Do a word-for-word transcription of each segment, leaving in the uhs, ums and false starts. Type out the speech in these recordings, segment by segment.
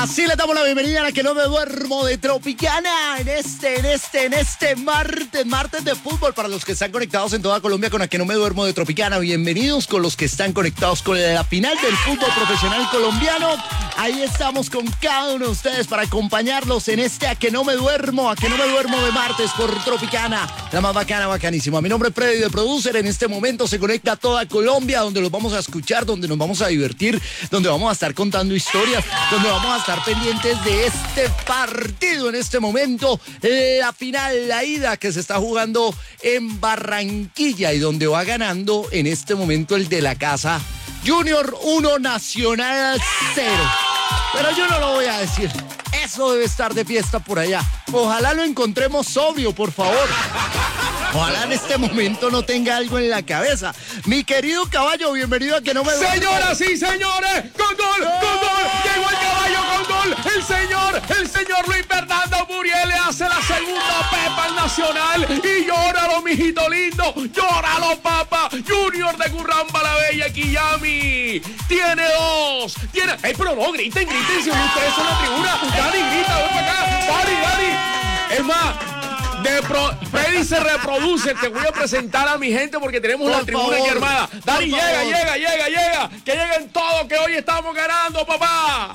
Así le damos la bienvenida a la que no me duermo de Tropicana en este, en este, en este martes, martes de fútbol para los que están conectados en toda Colombia con la que no me duermo de Tropicana. Bienvenidos con los que están conectados con la final del fútbol profesional colombiano. Ahí estamos con cada uno de ustedes para acompañarlos en este a que no me duermo, a que no me duermo de martes por Tropicana, la más bacana, bacanísima. Mi nombre es Freddy, de Producer. En este momento se conecta toda Colombia, donde los vamos a escuchar, donde nos vamos a divertir, donde vamos a estar contando historias, donde vamos a estar pendientes de este partido en este momento, la final, la ida que se está jugando en Barranquilla y donde va ganando en este momento el de la casa, Junior uno, Nacional cero. Pero yo no lo voy a decir, eso debe estar de fiesta por allá. Ojalá lo encontremos sobrio, por favor. Ojalá en este momento no tenga algo en la cabeza. Mi querido caballo, bienvenido a que no me duermo. Señoras y señores, con gol, con gol, llegó el caballo con gol. El señor, el señor Luis Fernando Muriel le hace la segunda pepa al Nacional. Y llóralo, mijito lindo, llóralo, papá. Junior de Curramba la Bella, Quillami. Tiene dos, tiene... ¡Ey, pero no, griten, griten, si ustedes son la tribuna! Dani, grita, ven para acá, Dani, Dani. Es más... De pro, Freddy se reproduce. Te voy a presentar a mi gente porque tenemos por la tribuna favor, aquí armada. Dani, llega, favor. llega, llega, llega. Que lleguen todos, que hoy estamos ganando, papá.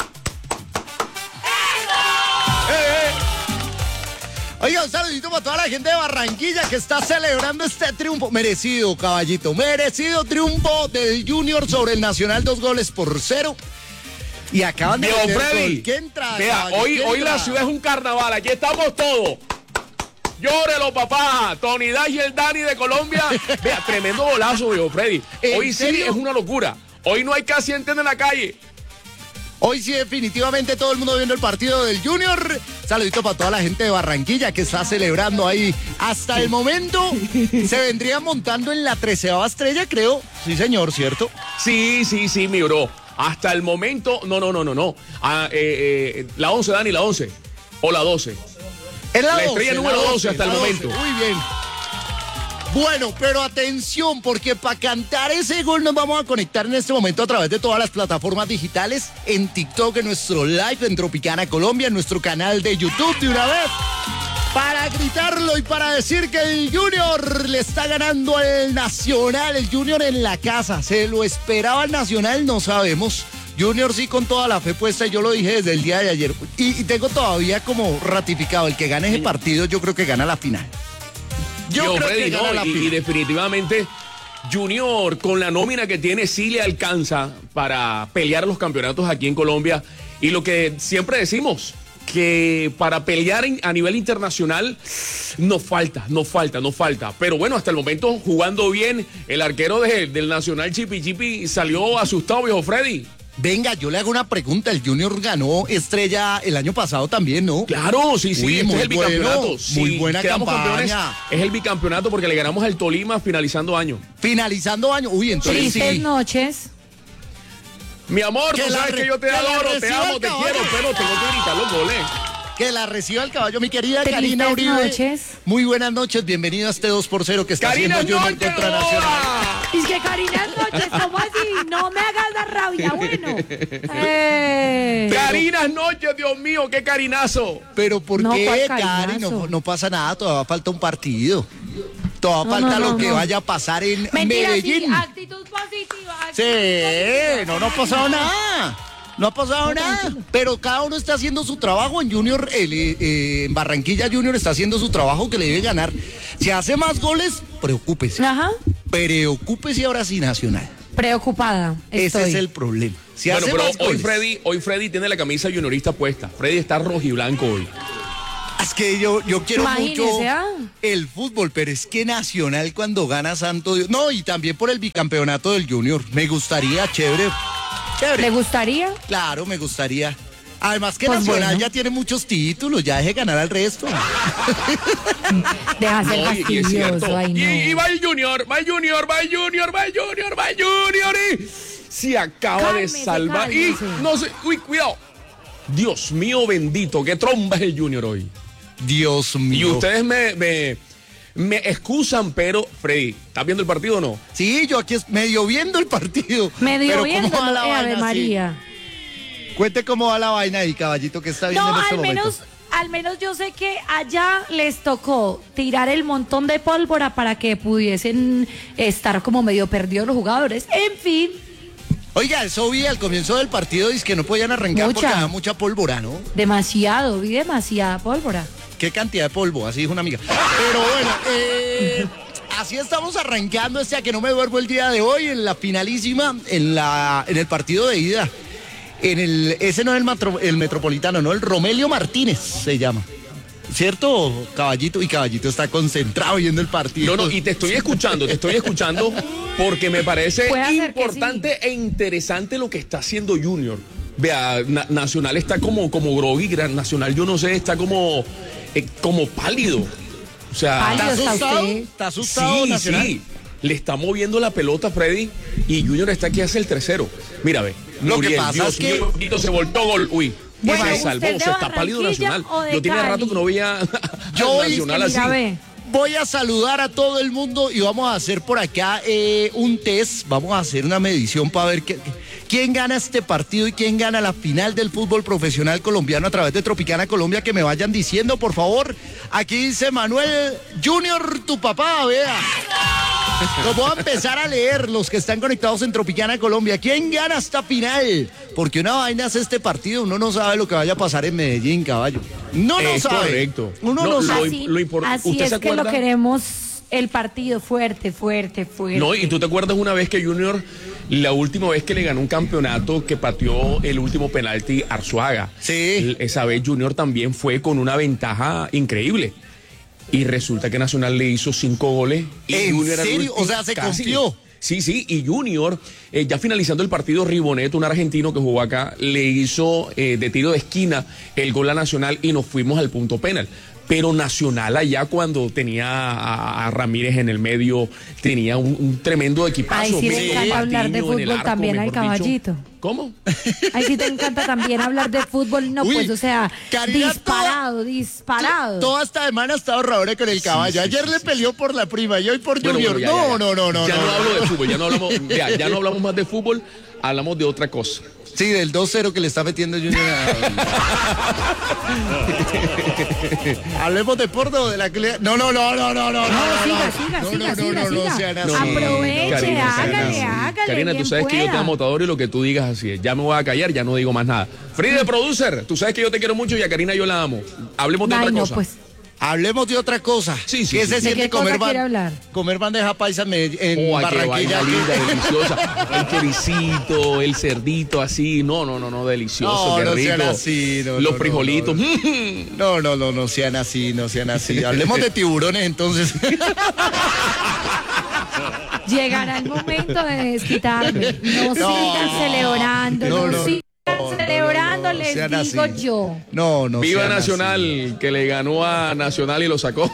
¡Eh, eh! Oiga, un saludito para toda la gente de Barranquilla que está celebrando este triunfo. Merecido, caballito. Merecido triunfo del Junior sobre el Nacional, dos goles por cero. Y acaban de meter Freddy, ¿qué entra? Vea, caballo, hoy, ¿qué hoy entra? la ciudad es un carnaval. Aquí estamos todos. Llórelo, papá. Tony Dash y el Dani de Colombia. Vea, tremendo golazo, viejo Freddy. Hoy sí es una locura. Hoy no hay casi gente en la calle. Hoy sí, definitivamente todo el mundo viendo el partido del Junior. Saludito para toda la gente de Barranquilla que está celebrando ahí. Hasta el momento se vendría montando en la treceava estrella, creo. Sí, señor, ¿cierto? Sí, sí, sí, mi bro. Hasta el momento, no, no, no, no, no. Ah, eh, eh, la once, Dani, la once. O la doce. Es la, la doce, estrella número doce, doce hasta el doce. momento. Muy bien. Bueno, pero atención, porque para cantar ese gol nos vamos a conectar en este momento a través de todas las plataformas digitales, en TikTok, en nuestro live en Tropicana Colombia, en nuestro canal de YouTube de una vez, para gritarlo y para decir que el Junior le está ganando al Nacional, el Junior en la casa. ¿Se lo esperaba el Nacional? No sabemos. Junior sí con toda la fe puesta, yo lo dije desde el día de ayer. Y, y tengo todavía como ratificado, el que gane ese partido yo creo que gana la final. Yo, yo creo Freddy, que gana no, la y, final. Y definitivamente Junior con la nómina que tiene sí le alcanza para pelear los campeonatos aquí en Colombia. Y lo que siempre decimos, que para pelear en, a nivel internacional nos falta, nos falta, nos falta. Pero bueno, hasta el momento jugando bien, el arquero de, del Nacional Chipi Chipi salió asustado, viejo Freddy. Venga, yo le hago una pregunta. El Junior ganó estrella el año pasado también, ¿no? Claro, sí, sí. Uy, este muy es el bicampeonato. Bueno, sí, muy buena quedamos campaña. Campeones, es el bicampeonato porque le ganamos al Tolima finalizando año. Finalizando año. Uy, entonces Tristes sí. noches. Mi amor, que tú sabes re, que yo te que adoro, te amo, te quiero, pero tengo que gritar los goles. Que la reciba el caballo, mi querida Tristes Karina Uribe. Noches. Muy buenas noches, bienvenida a este dos por cero que está Karina haciendo Junior Noche, contra Nacional. Es que Karina Noches, ¿cómo así? No me hagas la rabia, bueno. Eh. Karina Noches, Dios mío, qué carinazo. Pero ¿por No, qué, ¿cuál Cari? carinazo? No, no pasa nada, todavía falta un partido. Todavía No, falta no, lo no, que no. vaya a pasar en Mentira, Medellín. sí, actitud positiva. Actitud Sí, positiva. no, no ha pasado nada. No ha pasado nada, pero cada uno está haciendo su trabajo en Junior, el, eh, en Barranquilla Junior está haciendo su trabajo que le debe ganar. Si hace más goles, preocúpese. Ajá. Preocúpese ahora sí, Nacional. Preocupada. Estoy. Ese es el problema. Si Bueno, hace pero más hoy goles, Freddy, hoy Freddy tiene la camisa juniorista puesta. Freddy está rojiblanco hoy. es que yo, yo quiero Imagínese, mucho ¿ah? el fútbol, pero es que Nacional cuando gana Santo Dios. No, y también por el bicampeonato del Junior. Me gustaría, chévere. chévere. ¿Le gustaría? Claro, me gustaría. Además que Pues Nacional bueno. ya tiene muchos títulos, ya deje ganar al resto. Deja ser No, y- y es cierto. fastidioso. Ay, no. y, y va el Junior, va el Junior, va el Junior, va el Junior, va el Junior y se acaba Cálmese, de salvar. cálmese. Y no sé, uy, cuidado. Dios mío bendito, qué tromba es el Junior hoy. Dios Y mío. ustedes me, me, me excusan, pero Freddy, ¿estás viendo el partido o no? Sí, yo aquí es medio viendo el partido. Medio pero viendo, ¿cómo va la eh, vaina Ave así? María. Cuente cómo va la vaina ahí, caballito, que está viendo No, en este al momento. menos, al menos yo sé que allá les tocó tirar el montón de pólvora para que pudiesen estar como medio perdidos los jugadores. En fin. Oiga, eso vi al comienzo del partido, dice que no podían arrancar Mucha. porque había mucha pólvora, ¿no? Demasiado, vi demasiada pólvora. Qué cantidad de polvo, así dijo una amiga. Pero bueno, eh, así estamos arrancando este a que no me duermo el día de hoy en la finalísima, en la en el partido de ida. En el ese no es el, matro, el Metropolitano, no, el Romelio Martínez se llama. ¿Cierto, Caballito? Y Caballito está concentrado viendo el partido. No, no, y te estoy escuchando, te estoy escuchando porque me parece Puede ser que importante e interesante lo que está haciendo Junior. Vea, Na- Nacional está como, como groggy, Gran Nacional, yo no sé, está como, eh, como pálido. O sea, Pálido. ¿Está ¿Está asustado? usted? ¿Está asustado, sí, Nacional? sí. Le está moviendo la pelota Freddy y Junior está aquí hace el tercero. Mira, ve. Lo que Muriel, pasa Dios es que- mío, bendito, se voltó gol. Uy. Bueno, se ¿usted salvó, de se está pálido Barranquilla Nacional. o de Yo tenía Cali? rato que no veía Yo al hoy- Nacional Es así. que mira, ve. Voy a saludar a todo el mundo y vamos a hacer por acá eh, un test, vamos a hacer una medición para ver qué, quién gana este partido y quién gana la final del fútbol profesional colombiano a través de Tropicana Colombia, que me vayan diciendo, por favor. Aquí dice Manuel Junior, tu papá, vea. Los voy a empezar a leer, los que están conectados en Tropicana Colombia. ¿Quién gana esta final? Porque una vaina es este partido, uno no sabe lo que vaya a pasar en Medellín, caballo. No lo Es sabe. correcto. Uno No, no, lo- sabe. Así, lo impor- así ¿usted es se que lo acuerda? queremos el partido fuerte, fuerte, fuerte. No, y tú te acuerdas una vez que Junior, la última vez que le ganó un campeonato, que pateó el último penalti Arzuaga. Sí. Esa vez Junior también fue con una ventaja increíble. Y resulta que Nacional le hizo cinco goles. Y ¿En Junior era el serio? último- O sea, se casi. confió. Sí, sí, y Junior, eh, ya finalizando el partido, Ribonet, un argentino que jugó acá, le hizo eh, de tiro de esquina el gol a Nacional y nos fuimos al punto penal. Pero Nacional allá cuando tenía a, a Ramírez en el medio, tenía un, un tremendo equipazo. Ay, sí le Medio encanta hablar de Patiño en el fútbol arco, también al mejor dicho. caballito. ¿Cómo? Ay, sí te encanta también hablar de fútbol. No, Uy, pues, o sea, Karina, disparado, toda- disparado. Toda esta semana ha estado Raúl con el caballo. sí, Ayer sí, le sí. peleó por la prima y hoy por Bueno, Junior. bueno, ya, no, ya, ya. no, no, no, Ya no, no. hablo de fútbol, ya no hablamos, ya, ya no hablamos más de fútbol, hablamos de otra cosa. Sí, del dos cero que le está metiendo Junior a... Hablemos de Porto o de la que No, no, no, no, no, no. No, no, siga, no. siga, No, siga, no, siga, no, no, siga. sean así. No, no, no, no. Aproveche, Karina, hágale, Karina, hágale, Karina, tú bien sabes que yo te pueda. amo, te adoro y lo que tú digas así es. Ya me voy a callar, ya no digo más nada. Free de Producer, tú sabes que yo te quiero mucho y a Karina yo la amo. Hablemos de Ay, otra no, cosa. pues. Hablemos de otra cosa. Sí, sí, ¿Qué sí. se ¿De siente qué cosa comer, quiere ban- hablar? comer bandeja paisa en, Medell- en Oh, ay, qué Barranquilla? vaina linda, deliciosa. El choricito, el cerdito así. No, no, no, no, delicioso, No, qué no rico. sean así, no, Los no, frijolitos. no, No, no, no, no sean así, no sean así. Hablemos de tiburones entonces. Llegará el momento de desquitarme. No, sigan celebrando, no, no, no, sigan no, no, celebrando, no, no, les sean digo así. yo. No, no Viva sean Nacional, así. que le ganó a Nacional y lo sacó.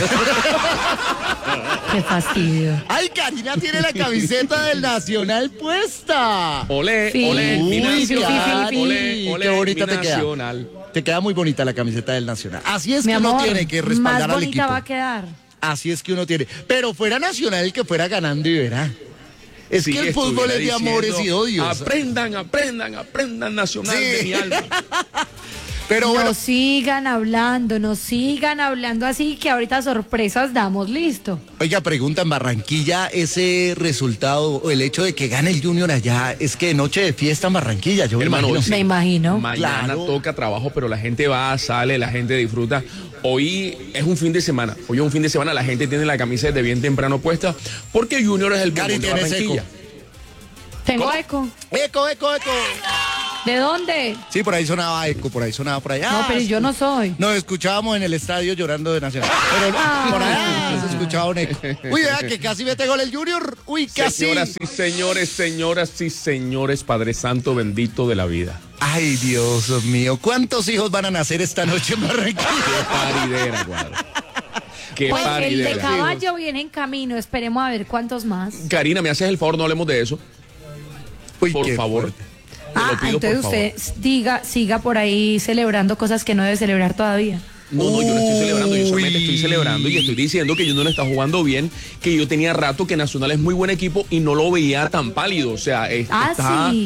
Qué fastidio. Ay, Karina tiene la camiseta del Nacional puesta. Olé, Sí. olé, mi Uy, Nacional. Cari, Olé, olé, qué bonita mi te queda. Nacional. Te queda muy bonita la camiseta del Nacional. Así es Mi que amor, uno tiene que más respaldar al bonita equipo. va a quedar. Así es que uno tiene. Pero fuera Nacional el que fuera ganando y verá. Es Sí, que el fútbol es de estuviera amores y diciendo, odios. Aprendan, aprendan, aprendan Nacional Sí. de mi alma. Pero bueno, No sigan hablando, no sigan hablando así que ahorita sorpresas damos, listo. oiga, pregunta en Barranquilla, ese resultado, o el hecho de que gane el Junior allá, es que noche de fiesta en Barranquilla, yo me Hermano, imagino. sí. Me imagino. Mañana Claro. toca trabajo, pero la gente va, sale, la gente disfruta. Hoy es un fin de semana. Hoy es un fin de semana, la gente tiene la camisa desde bien temprano puesta, porque Junior es el Cari, bombón de ¿tienes Barranquilla. eco? Tengo ¿Cómo? eco. Eco, eco, eco. ¿De dónde? Sí, por ahí sonaba eco, por ahí sonaba por allá. No, pero yo no soy. Nos escuchábamos en el estadio llorando de Nacional. Pero no, Ah. por allá se escuchaba un eco. Uy, vea que casi mete gol el Junior. Uy, casi. Señoras y señores, señoras y señores, Padre Santo bendito de la vida. Ay, Dios mío. ¿Cuántos hijos van a nacer esta noche en Barranquilla? Qué paridera, cuadro. Qué Pues el de paridera. caballo viene en camino, esperemos a ver cuántos más. Karina, ¿me haces el favor? No hablemos de eso. Uy, Por qué favor. fuerte. Te lo Ah, pido, entonces por favor. usted diga, siga por ahí celebrando cosas que no debe celebrar todavía. No, no, yo no estoy celebrando, yo solamente Uy. estoy celebrando y estoy diciendo que Junior está jugando bien, que yo tenía rato que Nacional es muy buen equipo y no lo veía tan pálido, o sea, es- Ah, está, sí.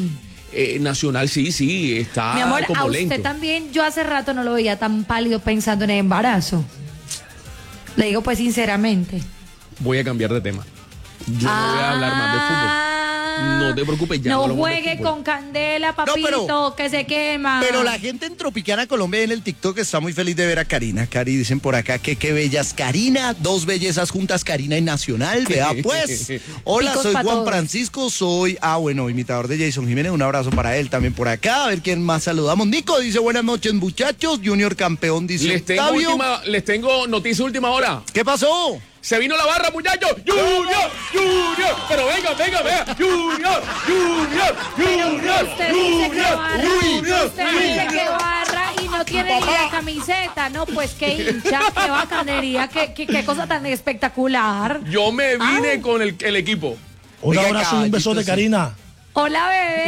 Eh, Nacional sí, sí, está Mi amor, como a usted lento. también, yo hace rato no lo veía tan pálido pensando en el embarazo. Le digo pues sinceramente. Voy a cambiar de tema. Yo no voy a hablar más de fútbol. No te preocupes, ya No no hablamos de juegue fútbol. con candela, papito, No, pero- que se quema. Pero la gente en Tropicana Colombia en el TikTok está muy feliz de ver a Karina. Cari, dicen por acá que qué bellas Karina, dos bellezas juntas, Karina y Nacional, vea pues. Hola, Picos soy pa' Juan todos. Francisco, soy, ah bueno, imitador de Jason Jiménez, un abrazo para él también por acá, a ver quién más saludamos. Nico dice buenas noches muchachos, Junior campeón dice Les tengo, Octavio. última, les tengo noticia última hora. ¿Qué pasó? Se vino la barra, muchachos. Junior, Junior. Pero venga, venga, venga. Junior, Junior, Junior, Usted dice que Junior, barra, Junior. usted dice que barra y no tiene ni la camiseta, no, pues qué hincha, qué bacanería, qué, qué, qué cosa tan espectacular. Yo me vine Ay. con el, el equipo. Un Oiga, abrazo y un beso de caballito, Karina. Hola,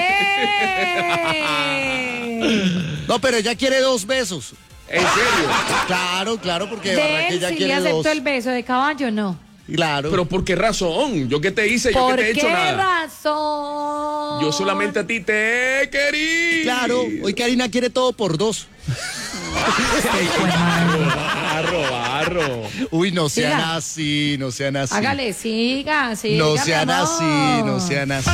bebé. No, pero ella quiere dos besos. En serio. Claro, claro, porque De él Barranquilla sí le quiere aceptó dos. el beso, de caballo no. Claro. Pero ¿por qué razón? ¿Yo qué te hice? ¿Yo ¿Por qué te he hecho qué nada? razón? Yo solamente a ti te querí. Claro, hoy Karina quiere todo por dos. Barro, barro. Uy, no sean Siga. así, no sean así. Hágale, siga, siga. No mi sean amor. así, no sean así.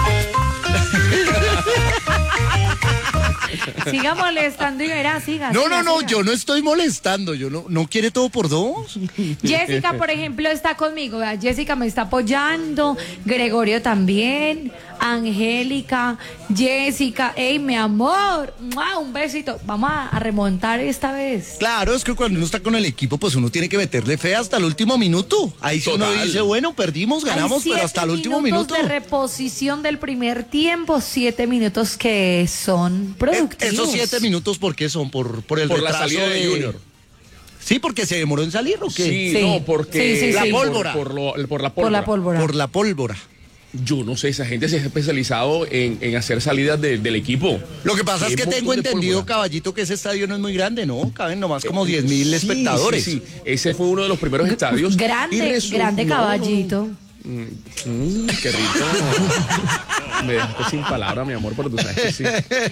Siga molestando y verá, siga. No, siga, no, no, siga. yo no estoy molestando, yo no, no quiere todo por dos. Jessica, por ejemplo, está conmigo. Vea, Jessica me está apoyando. Gregorio también. Angélica. Jessica. Ey, mi amor. ¡Mua! Un besito. Vamos a, a remontar esta vez. Claro, es que cuando uno está con el equipo, pues uno tiene que meterle fe hasta el último minuto. Ahí sí uno Total. dice, bueno, perdimos, ganamos, Hay pero hasta el siete último minuto. minutos de reposición del primer tiempo. Siete minutos que son Eh, productivos. Esos siete minutos, ¿por qué son? Por, por el Por la retraso salida de Junior. Sí, porque se demoró en salir, ¿o qué? Sí, Sí. no, porque... Sí, sí, La sí. pólvora. Por, por lo- por la pólvora. Por la pólvora. Por la pólvora. Yo no sé, esa gente se ha especializado en, en hacer salidas de- del equipo. Lo que pasa Qué es que montón tengo de entendido, pólvora. caballito, que ese estadio no es muy grande, ¿no? Caben nomás como diez mil Sí, espectadores. Sí, sí. Ese fue uno de los primeros estadios. Y Grande, resu- grande no, caballito. Mm, qué rico. Me dejaste sin palabras, mi amor, pero tú sabes que sí.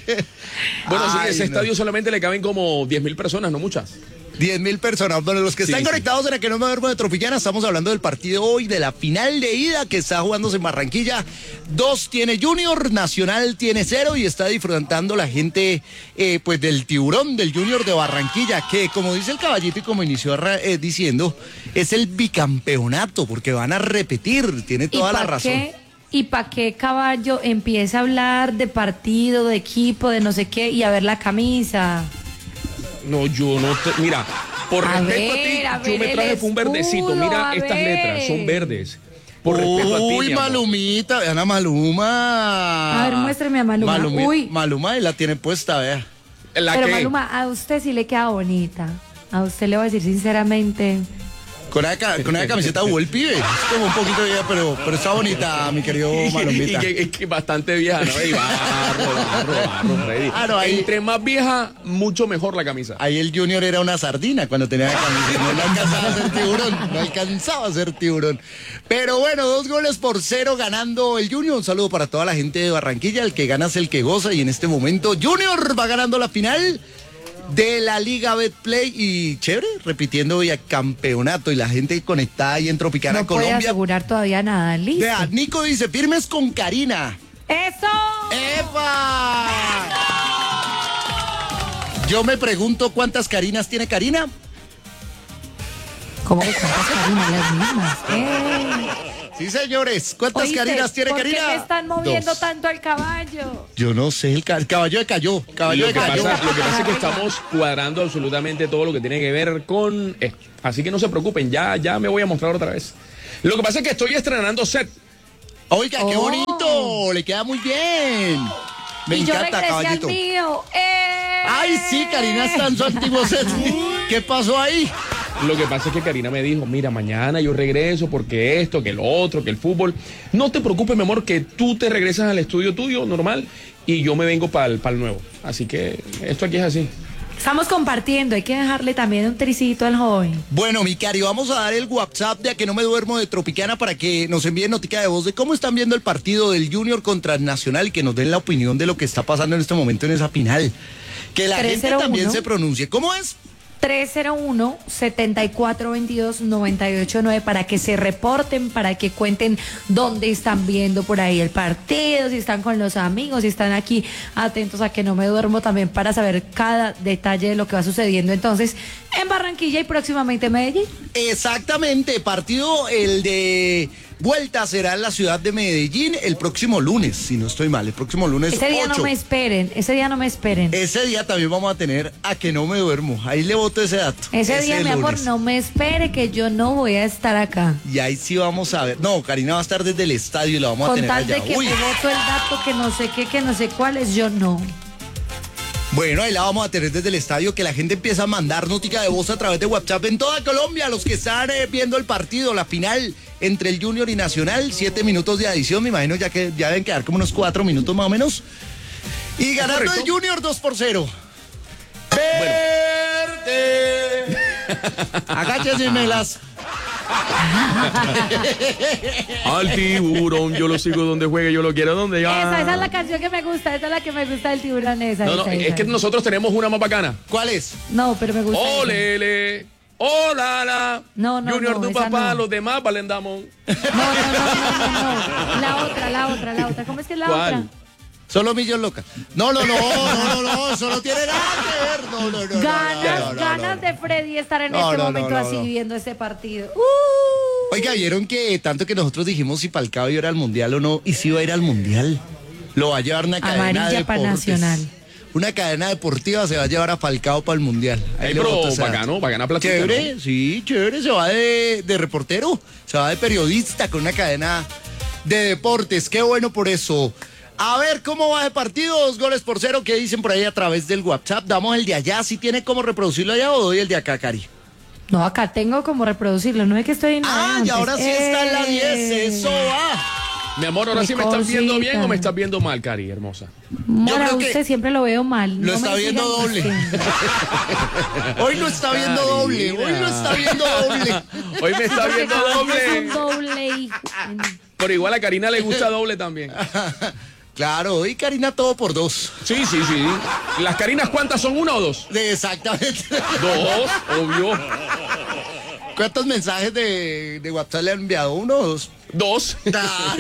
Bueno, sí, Ay, ese no. estadio solamente le caben como diez mil personas, no muchas. diez mil personas. Bueno, los que Sí, están sí. conectados en la que no me duermo de Tropicana, estamos hablando del partido hoy, de la final de ida que está jugándose en Barranquilla. Dos tiene Junior, Nacional tiene cero y está disfrutando la gente eh, pues del tiburón del Junior de Barranquilla, que como dice el caballito y como inició arra- eh, diciendo, es el bicampeonato, porque van a repetir, tiene toda la pa' razón. qué- ¿Y para qué caballo empieza a hablar de partido, de equipo, de no sé qué y a ver la camisa? No, yo no te. Mira, por A respeto ver, a a ti, yo ver me traje el fue un verdecito. escudo, Mira a estas ver. letras, son verdes. Por respeto a ti. Uy, mi amor. Malumita, vean a Maluma. A ver, muéstreme a Maluma. Malumi- Uy. Maluma ahí la tiene puesta, vea. La Pero que- Maluma, a usted sí le queda bonita. A usted le voy a decir sinceramente. Con esa, ca- con esa camiseta hubo el pibe. Es como un poquito vieja, pero, pero está bonita, mi querido Malumita. Y que, y que bastante vieja, ¿no? Y barro, barro, barro, Freddy. Ah, no, ahí- Entre más vieja, mucho mejor la camisa. Ahí el Junior era una sardina cuando tenía la camiseta. No, no alcanzaba a ser tiburón. No alcanzaba a ser tiburón. Pero bueno, dos goles por cero ganando el Junior. Un saludo para toda la gente de Barranquilla. El que gana es el que goza. Y en este momento Junior va ganando la final de la Liga Betplay y chévere, repitiendo ya campeonato y la gente conectada ahí en Tropicana No puede Colombia. asegurar todavía nada. Listo. Vea, Nico dice, firmes con Karina. ¡Eso! ¡Epa! Yo me pregunto cuántas Karinas tiene Karina. ¿Cómo que cuántas Karinas? Las mismas. ¡Eh! Sí, señores. ¿Cuántas Oíste, Karinas tiene ¿por Karina? qué me están moviendo Dos. tanto al caballo? Yo no sé, el, ca- el caballo de cayó. Caballo Lo que, de cayó. pasa, lo que pasa es que estamos cuadrando absolutamente todo lo que tiene que ver con esto. Así que no se preocupen, ya, ya me voy a mostrar otra vez. Lo que pasa es que estoy estrenando set. Oiga, qué Oh. bonito. Le queda muy bien. Me y yo encanta, regresé caballito. al mío. ¡Eh! Ay, sí, Karina está en su antiguo set. ¿Qué pasó ahí? Lo que pasa es que Karina me dijo, mira, mañana yo regreso porque esto, que lo otro, que el fútbol. No te preocupes, mi amor, que tú te regresas al estudio tuyo, normal, y yo me vengo para el nuevo. Así que esto aquí es así. Estamos compartiendo, hay que dejarle también un tricito al joven. Bueno, mi cari, vamos a dar el WhatsApp de A Que No Me Duermo de Tropicana para que nos envíen notica de voz de cómo están viendo el partido del Junior contra el Nacional y que nos den la opinión de lo que está pasando en este momento en esa final. Que la gente también se pronuncie. ¿Cómo es? tres cero uno, siete cuatro dos dos, nueve ocho nueve para que se reporten, para que cuenten dónde están viendo por ahí el partido, si están con los amigos, si están aquí atentos a Que No Me Duermo también para saber cada detalle de lo que va sucediendo entonces en Barranquilla y próximamente en Medellín. Exactamente, partido el de vuelta será en la ciudad de Medellín el próximo lunes, si no estoy mal, el próximo lunes Ese día ocho. no me esperen, ese día no me esperen. Ese día también vamos a tener A Que No Me Duermo, ahí le boto ese dato. Ese, ese día, mi amor, no me espere que yo no voy a estar acá. Y ahí sí vamos a ver, no, Karina va a estar desde el estadio y la vamos Con a tener tal allá. de que Uy. me boto el dato que no sé qué, que no sé cuál es, yo no. Bueno, ahí la vamos a tener desde el estadio, que la gente empieza a mandar notica de voz a través de WhatsApp en toda Colombia, los que están eh, viendo el partido, la final entre el Junior y Nacional, siete minutos de adición, me imagino ya que ya deben quedar como unos cuatro minutos más o menos. Y ganando el Junior dos por cero. ¡Verde! Agáchese, Melas. Al tiburón, yo lo sigo donde juegue, yo lo quiero donde ya. Esa, esa es la canción que me gusta, esa es la que me gusta del tiburón, esa. No, no, esa, es esa. que nosotros tenemos una más bacana. ¿Cuál es? No, pero me gusta. esa. Olele, olala. No, no, Junior, no, tu esa papá, no. los demás valen damón. No, no, no, no, no, no. La otra, la otra, la otra. ¿Cómo es que es la ¿Cuál? otra? Solo Millos Loca. No, no, no, no, no, no, eso no tiene nada que ver. No, no, no. Ganas, no, no, no, ganas no. de Freddy estar en No, este no, no, momento no, así no. viendo este partido. Uh. Oiga, ¿vieron que tanto que nosotros dijimos si Falcao iba a ir al Mundial o no? Y si iba a ir al Mundial. Lo va a llevar una cadena Amarilla de pa' deportes. Nacional. Una cadena deportiva se va a llevar a Falcao para el Mundial. Ahí Ey, le pero boto ese dato. bacano, bacana plática. Chévere, ¿no? sí, chévere. Se va de, de reportero, se va de periodista con una cadena de deportes. Qué bueno por eso. A ver cómo va de partido, dos goles por cero. ¿Qué dicen por ahí a través del WhatsApp? Damos el de allá. ¿Si tiene cómo reproducirlo allá o doy el de acá, Cari? No, acá tengo como reproducirlo, no es que estoy en la de Ah, y antes. ahora sí está en la diez. Eh. Eso va. Mi amor, ahora Qué sí me estás viendo bien cosita. o me estás viendo mal, Cari, hermosa. Mora, creo que usted siempre lo veo mal. lo no está me viendo sigan doble. diciendo. Hoy no está viendo Karina. doble. Hoy no está viendo doble. Hoy me está Porque viendo cada uno es un doble. doble y- Pero igual a Karina le gusta doble también. Claro, y Karina todo por dos. Sí, sí, sí. ¿Las Karinas cuántas son? ¿Una o dos? Exactamente. Dos, obvio. ¿Cuántos mensajes de, de WhatsApp le han enviado? ¿Uno o dos? Dos. Ah.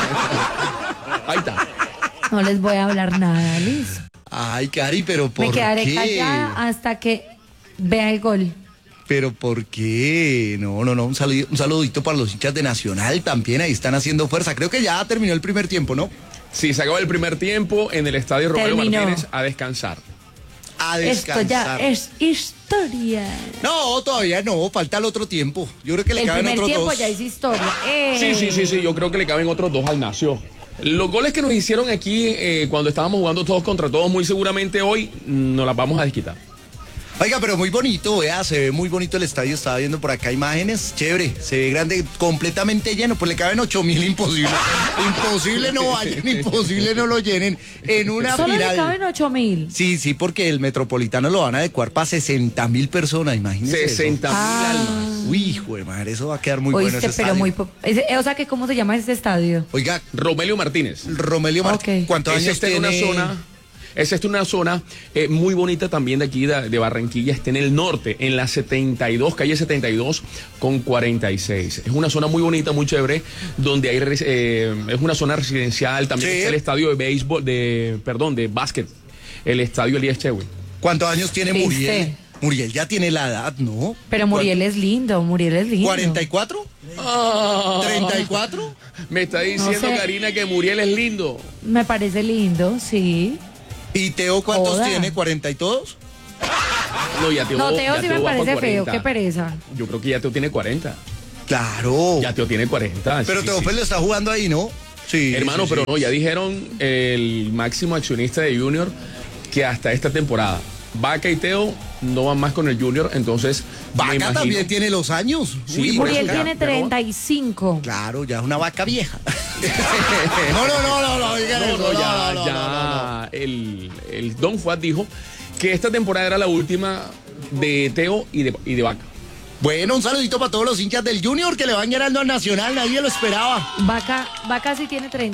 Ahí está. No les voy a hablar nada, listo. Ay, Cari, pero ¿por Me quedaré qué? callada hasta que vea el gol. Pero ¿por qué? No, no, no, un saludito, un saludito para los hinchas de Nacional también, ahí están haciendo fuerza. Creo que ya terminó el primer tiempo, ¿no? Sí, se acabó el primer tiempo en el estadio Romero Terminó. Martínez a descansar. A Esto descansar. ya es historia. No, todavía no, falta el otro tiempo. Yo creo que le El caben primer otros tiempo dos. ya es historia. Eh. Sí, sí, sí, sí, yo creo que le caben otros dos al Nacio. Los goles que nos hicieron aquí eh, cuando estábamos jugando todos contra todos, muy seguramente hoy mm, nos las vamos a desquitar. Oiga, pero muy bonito, vea, se ve muy bonito el estadio, estaba viendo por acá imágenes, chévere, se ve grande, completamente lleno, pues le caben ocho mil, imposible, imposible no vayan, imposible no lo llenen en una Solo final. le caben ocho mil. Sí, sí, porque el Metropolitano lo van a adecuar para sesenta mil personas, imagínense. sesenta mil Ah. almas. Uy, hijo de madre, eso va a quedar muy bueno Oíste, ese pero estadio. muy... po- ese- O sea, que ¿cómo se llama ese estadio? Oiga, Romelio Martínez. Romelio Martínez, Ok. ¿cuántos Es años está en tiene? una zona, es esta una zona eh, muy bonita también de aquí de, de Barranquilla, está en el norte, en la setenta y dos, calle setenta y dos con cuarenta y seis. Es una zona muy bonita, muy chévere, donde hay res- eh, es una zona residencial, también Sí. está el estadio de béisbol, de, perdón, de básquet, el estadio Elías Chewy. ¿Cuántos años tiene ¿Viste? Muriel? Muriel ya tiene la edad, ¿no? Pero Muriel es lindo, Muriel es lindo. ¿cuarenta y cuatro? ¿treinta y cuatro? Me está diciendo sé. Karina que Muriel es lindo. Me parece lindo, sí. ¿Y Teo cuántos Joda. tiene? ¿cuarenta y todos? No, ya Teo, No, Teo ya sí me va pa' parece feo, cuarenta. qué pereza. Yo creo que ya Teo tiene cuarenta. Claro. Ya Teo tiene cuarenta. Pero sí, Teo sí. Félix está jugando ahí, ¿no? Sí. Hermano, sí, pero sí. no, ya dijeron el máximo accionista de Junior que hasta esta temporada Vaca y Teo no van más con el Junior, entonces me Vaca imagino- también tiene los años. Sí, Uy, por eso Muriel ya, tiene pero- treinta y cinco. Claro, ya es una vaca vieja. no, no, no, no, no, digan No, eso, no, no, ya, no, no, ya no, no, no. El, el Don Fuad dijo que esta temporada era la última de Teo y de, y de Vaca. Bueno, un saludito para todos los hinchas del Junior que le van ganando al Nacional, nadie lo esperaba. Vaca, Vaca sí tiene treinta.